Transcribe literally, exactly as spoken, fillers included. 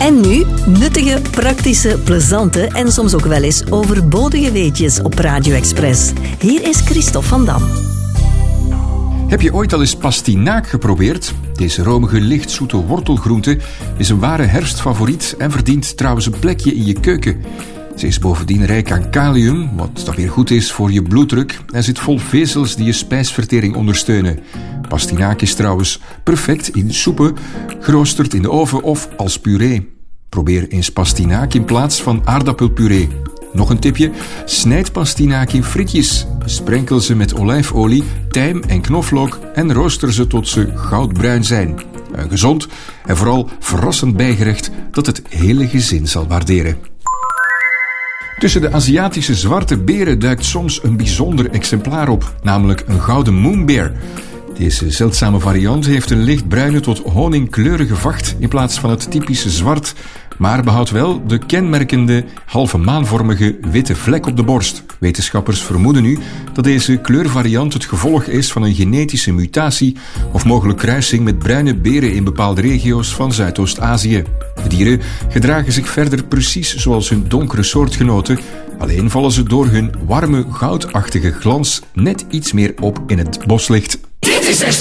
En nu nuttige, praktische, plezante en soms ook wel eens overbodige weetjes op Radio Express. Hier is Christophe van Dam. Heb je ooit al eens pastinaak geprobeerd? Deze romige, lichtzoete wortelgroente is een ware herfstfavoriet en verdient trouwens een plekje in je keuken. Ze is bovendien rijk aan kalium, wat dan weer goed is voor je bloeddruk, en zit vol vezels die je spijsvertering ondersteunen. Pastinaak is trouwens perfect in soepen, geroosterd in de oven of als puree. Probeer eens pastinaak in plaats van aardappelpuree. Nog een tipje, snijd pastinaak in frietjes. Sprenkel ze met olijfolie, tijm en knoflook en rooster ze tot ze goudbruin zijn. Een gezond en vooral verrassend bijgerecht dat het hele gezin zal waarderen. Tussen de Aziatische zwarte beren duikt soms een bijzonder exemplaar op, namelijk een gouden moonbear. Deze zeldzame variant heeft een lichtbruine tot honingkleurige vacht in plaats van het typische zwart, maar behoudt wel de kenmerkende halve maanvormige witte vlek op de borst. Wetenschappers vermoeden nu dat deze kleurvariant het gevolg is van een genetische mutatie of mogelijk kruising met bruine beren in bepaalde regio's van Zuidoost-Azië. De dieren gedragen zich verder precies zoals hun donkere soortgenoten, alleen vallen ze door hun warme goudachtige glans net iets meer op in het boslicht. Dit is